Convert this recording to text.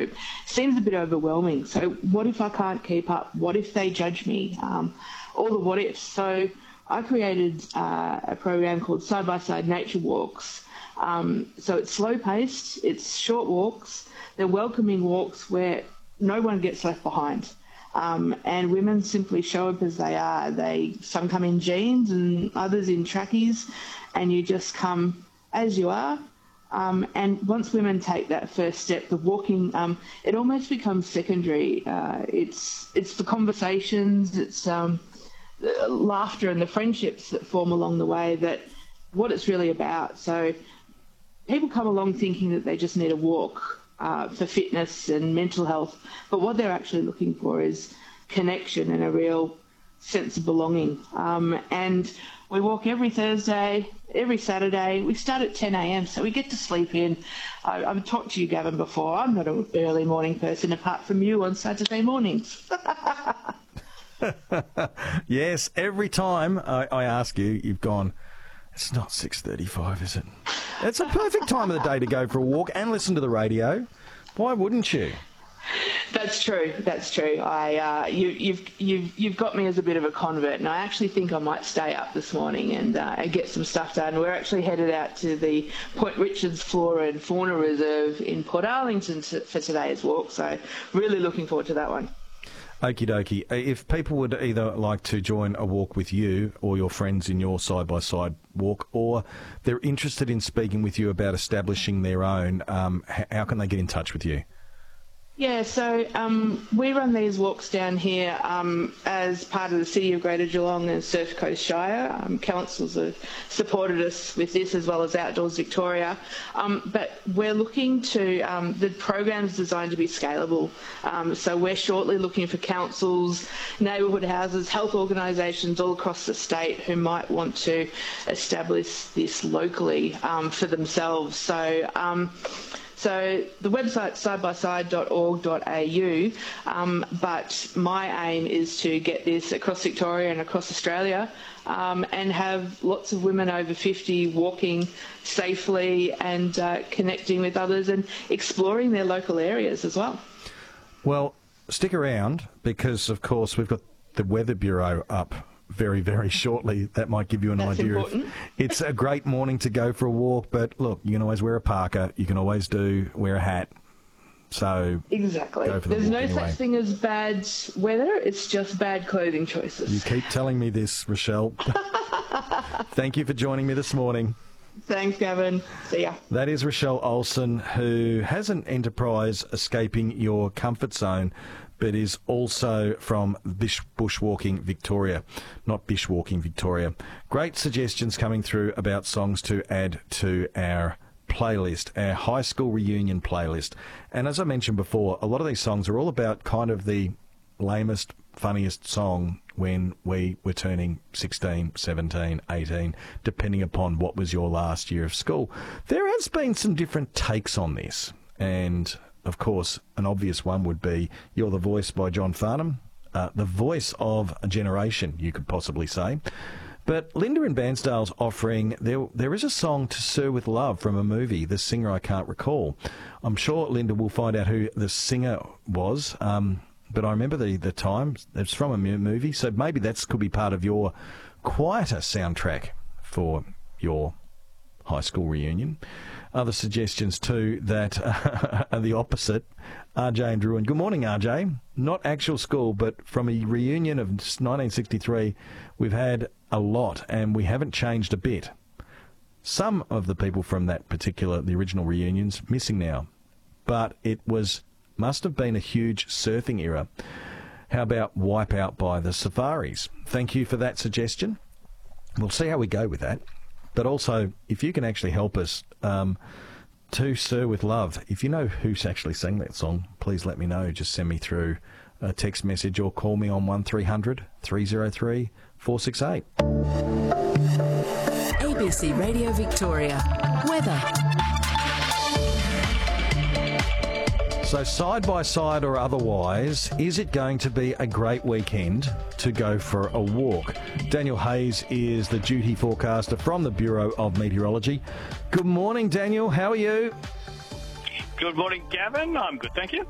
group seems a bit overwhelming. So what if I can't keep up? What if they judge me? All the what ifs. So I created a program called Side by Side Nature Walks. So it's slow paced, it's short walks, they're welcoming walks where no one gets left behind. And women simply show up as they are. Some come in jeans and others in trackies, and you just come as you are. And once women take that first step, the walking, it almost becomes secondary. It's the conversations, it's the laughter and the friendships that form along the way that what it's really about. So people come along thinking that they just need a walk for fitness and mental health, but what they're actually looking for is connection and a real sense of belonging. And we walk every Thursday, every Saturday. We start at 10 a.m, so we get to sleep in. I've talked to you, Gavin, before. I'm not an early morning person apart from you on Saturday mornings. Yes, every time I ask you, you've gone, it's not 6:35, is it? It's a perfect time of the day to go for a walk and listen to the radio. Why wouldn't you? That's true. That's true. You've got me as a bit of a convert, and I actually think I might stay up this morning and get some stuff done. We're actually headed out to the Point Richards Flora and Fauna Reserve in Port Arlington for today's walk, so really looking forward to that one. Okie dokie. If people would either like to join a walk with you or your friends in your side-by-side walk, or they're interested in speaking with you about establishing their own, how can they get in touch with you? Yeah, so we run these walks down here as part of the City of Greater Geelong and Surf Coast Shire. Councils have supported us with this, as well as Outdoors Victoria. But we're looking to, the program's designed to be scalable. So we're shortly looking for councils, neighbourhood houses, health organisations all across the state who might want to establish this locally for themselves. So the website's sidebyside.org.au, but my aim is to get this across Victoria and across Australia and have lots of women over 50 walking safely and connecting with others and exploring their local areas as well. Well, stick around because, of course, we've got the Weather Bureau up very, very shortly. That might give you an idea. It's a great morning to go for a walk, but look, you can always wear a parka. You can always wear a hat. So exactly. There's no such thing as bad weather. It's just bad clothing choices. You keep telling me this, Rochelle. Thank you for joining me this morning. Thanks, Gavin. See ya. That is Rochelle Olsen, who has an enterprise escaping your comfort zone, but is also from Bushwalking Victoria, not Bishwalking Victoria. Great suggestions coming through about songs to add to our playlist, our high school reunion playlist. And as I mentioned before, a lot of these songs are all about kind of the lamest, funniest song when we were turning 16, 17, 18, depending upon what was your last year of school. There has been some different takes on this, and of course, an obvious one would be You're the Voice by John Farnham, the voice of a generation, you could possibly say. But Linda in Bairnsdale's offering, there is a song to Sir with Love from a movie, the singer I can't recall. I'm sure Linda will find out who the singer was, but I remember the time. It's from a movie, so maybe that could be part of your quieter soundtrack for your high school reunion. Other suggestions too that are the opposite. RJ and Druin. Good morning, RJ. Not actual school, but from a reunion of 1963, we've had a lot and we haven't changed a bit. Some of the people from the original reunions, missing now. But it must have been a huge surfing era. How about Wipeout by the Safaris? Thank you for that suggestion. We'll see how we go with that. But also, if you can actually help us, to Sir with Love, if you know who's actually sang that song, please let me know. Just send me through a text message or call me on 1300 303 468. ABC Radio Victoria. Weather. So side by side or otherwise, is it going to be a great weekend to go for a walk? Daniel Hayes is the duty forecaster from the Bureau of Meteorology. Good morning, Daniel. How are you? Good morning, Gavin. I'm good, thank you.